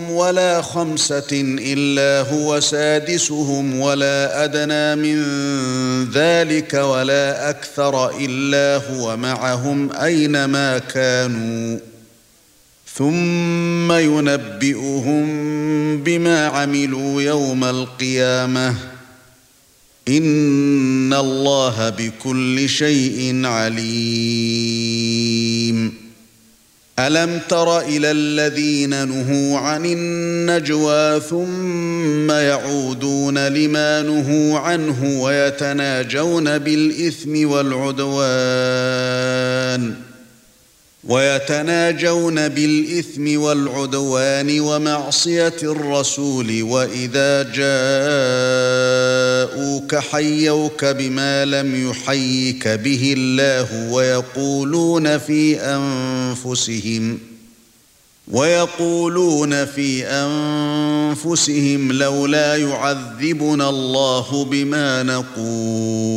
ولا خمسة إلا هو سادسهم ولا أدنى من ذلك ولا أكثر إلا هو معهم أينما كانوا ثم ينبئهم بما عملوا يوم القيامة إن الله بكل شيء عليم. ألم تر إلى الذين نهوا عن النجوى ثم يعودون لما نهوا عنه ويتناجون بالإثم والعدوان ومعصية الرسول وإذا جاءوك حيوك بما لم يحيك به الله ويقولون في أنفسهم لولا يعذبنا الله بما نقول